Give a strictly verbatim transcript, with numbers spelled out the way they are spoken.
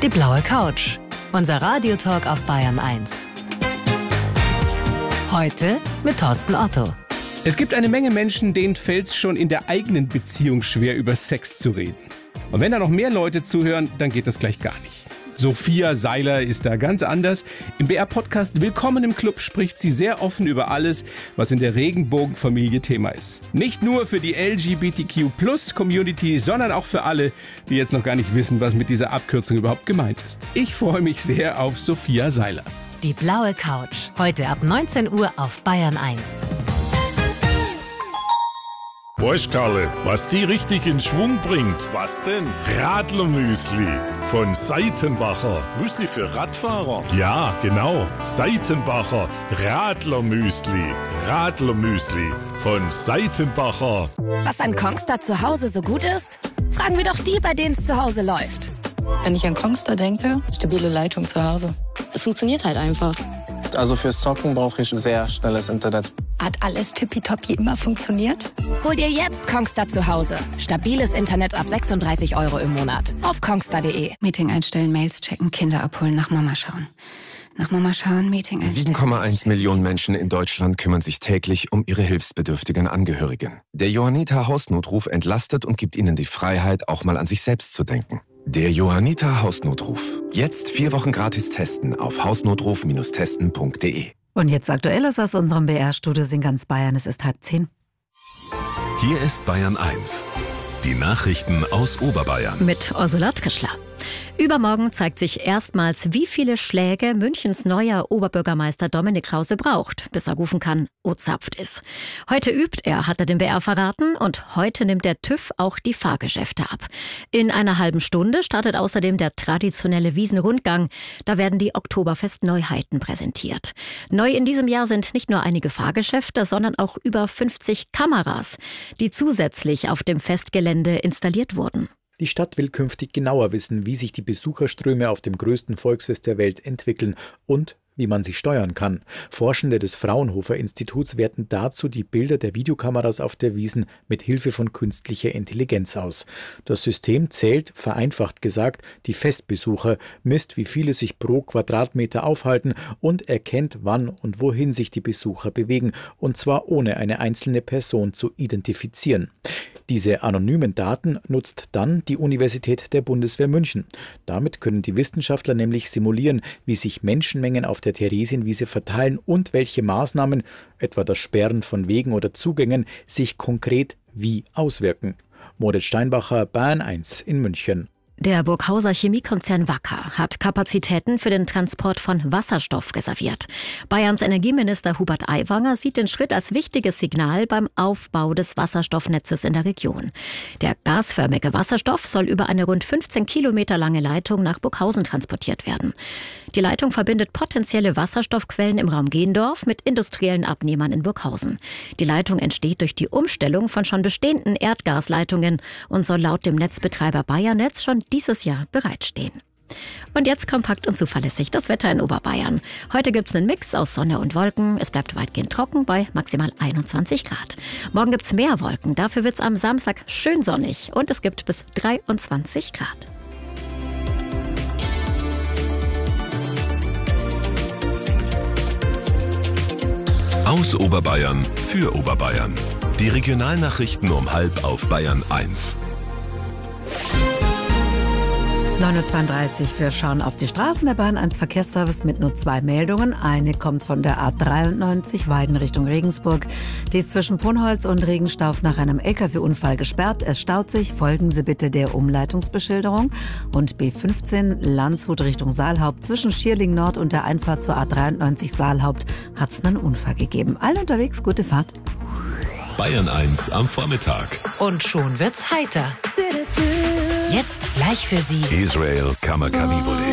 Die blaue Couch. Unser Radiotalk auf Bayern eins. Heute mit Thorsten Otto. Es gibt eine Menge Menschen, denen fällt es schon in der eigenen Beziehung schwer, über Sex zu reden. Und wenn da noch mehr Leute zuhören, dann geht das gleich gar nicht. Sophia Seiler ist da ganz anders. Im B R-Podcast Willkommen im Club spricht sie sehr offen über alles, was in der Regenbogenfamilie Thema ist. Nicht nur für die L G B T Q Plus Community, sondern auch für alle, die jetzt noch gar nicht wissen, was mit dieser Abkürzung überhaupt gemeint ist. Ich freue mich sehr auf Sophia Seiler. Die blaue Couch. Heute ab neunzehn Uhr auf Bayern eins. Weißt Karle, was die richtig in Schwung bringt? Was denn? Radlermüsli von Seitenbacher. Müsli für Radfahrer? Ja, genau. Seitenbacher Radlermüsli. Radlermüsli von Seitenbacher. Was an Kongstar zu Hause so gut ist? Fragen wir doch die, bei denen es zu Hause läuft. Wenn ich an Kongstar denke, stabile Leitung zu Hause. Es funktioniert halt einfach. Also fürs Zocken brauche ich sehr schnelles Internet. Hat alles tippitoppi immer funktioniert? Hol dir jetzt Kongstar zu Hause. Stabiles Internet ab sechsunddreißig Euro im Monat. Auf kongstar punkt de. Meeting einstellen, Mails checken, Kinder abholen, nach Mama schauen. Nach Mama schauen, Meeting einstellen. sieben Komma eins Millionen Menschen in Deutschland kümmern sich täglich um ihre hilfsbedürftigen Angehörigen. Der Johanniter Hausnotruf entlastet und gibt ihnen die Freiheit, auch mal an sich selbst zu denken. Der Johanniter Hausnotruf. Jetzt vier Wochen gratis testen auf hausnotruf Bindestrich testen Punkt de. Und jetzt Aktuelles aus unserem B R-Studio in ganz Bayern. Es ist halb zehn. Hier ist Bayern eins. Die Nachrichten aus Oberbayern. Mit Ursula Trischler. Übermorgen zeigt sich erstmals, wie viele Schläge Münchens neuer Oberbürgermeister Dominik Krause braucht, bis er rufen kann, o zapft is. Heute übt er, hat er dem B R verraten, und heute nimmt der TÜV auch die Fahrgeschäfte ab. In einer halben Stunde startet außerdem der traditionelle Wiesenrundgang. Da werden die Oktoberfest-Neuheiten präsentiert. Neu in diesem Jahr sind nicht nur einige Fahrgeschäfte, sondern auch über fünfzig Kameras, die zusätzlich auf dem Festgelände installiert wurden. Die Stadt will künftig genauer wissen, wie sich die Besucherströme auf dem größten Volksfest der Welt entwickeln und wie man sie steuern kann. Forschende des Fraunhofer Instituts werten dazu die Bilder der Videokameras auf der Wiesn mit Hilfe von künstlicher Intelligenz aus. Das System zählt, vereinfacht gesagt, die Festbesucher, misst, wie viele sich pro Quadratmeter aufhalten und erkennt, wann und wohin sich die Besucher bewegen, und zwar ohne eine einzelne Person zu identifizieren. Diese anonymen Daten nutzt dann die Universität der Bundeswehr München. Damit können die Wissenschaftler nämlich simulieren, wie sich Menschenmengen auf der Theresienwiese verteilen und welche Maßnahmen, etwa das Sperren von Wegen oder Zugängen, sich konkret wie auswirken. Moritz Steinbacher, Bayern eins in München. Der Burghauser Chemiekonzern Wacker hat Kapazitäten für den Transport von Wasserstoff reserviert. Bayerns Energieminister Hubert Aiwanger sieht den Schritt als wichtiges Signal beim Aufbau des Wasserstoffnetzes in der Region. Der gasförmige Wasserstoff soll über eine rund fünfzehn Kilometer lange Leitung nach Burghausen transportiert werden. Die Leitung verbindet potenzielle Wasserstoffquellen im Raum Gendorf mit industriellen Abnehmern in Burghausen. Die Leitung entsteht durch die Umstellung von schon bestehenden Erdgasleitungen und soll laut dem Netzbetreiber Bayernetz schon dieses Jahr bereitstehen. Und jetzt kompakt und zuverlässig das Wetter in Oberbayern. Heute gibt es einen Mix aus Sonne und Wolken. Es bleibt weitgehend trocken bei maximal einundzwanzig Grad. Morgen gibt es mehr Wolken. Dafür wird es am Samstag schön sonnig und es gibt bis dreiundzwanzig Grad. Aus Oberbayern für Oberbayern. Die Regionalnachrichten um halb auf Bayern eins. neun Uhr zweiunddreißig, wir schauen auf die Straßen der Bayern eins Verkehrsservice mit nur zwei Meldungen. Eine kommt von der A dreiundneunzig Weiden Richtung Regensburg. Die ist zwischen Punholz und Regenstauf nach einem L K W-Unfall gesperrt. Es staut sich, folgen Sie bitte der Umleitungsbeschilderung. Und B fünfzehn Landshut Richtung Saalhaupt zwischen Schierling Nord und der Einfahrt zur A dreiundneunzig Saalhaupt hat es einen Unfall gegeben. Allen unterwegs, gute Fahrt. Bayern eins am Vormittag. Und schon wird's heiter. Jetzt gleich für Sie Israel Kammerkavivoli.